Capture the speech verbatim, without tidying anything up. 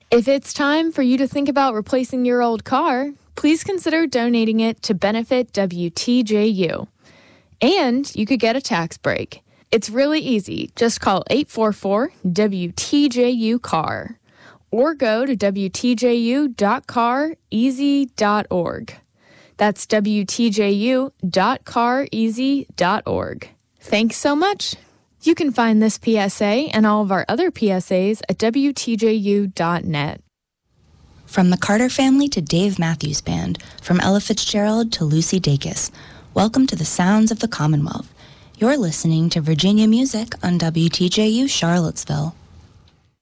If it's time for you to think about replacing your old car, please consider donating it to benefit W T J U. And you could get a tax break. It's really easy. Just call eight four four W T J U car or go to W T J U dot car easy dot org. That's W T J U dot car easy dot org. Thanks so much. You can find this P S A and all of our other P S As at W T J U dot net. From the Carter family to Dave Matthews Band, from Ella Fitzgerald to Lucy Dacus, welcome to the sounds of the Commonwealth. You're listening to Virginia Music on W T J U Charlottesville.